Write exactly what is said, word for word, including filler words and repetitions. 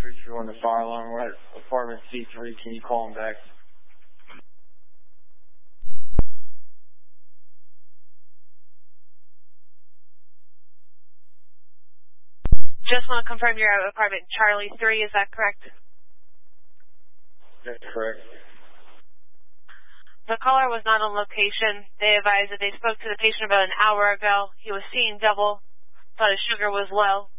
three two one, the fire alarm. We're at apartment C three. Can you call him back? Just want to confirm you're at apartment Charlie three, is that correct? That's correct. The caller was not on location. They advised that they spoke to the patient about an hour ago. He was seeing double, thought his sugar was low.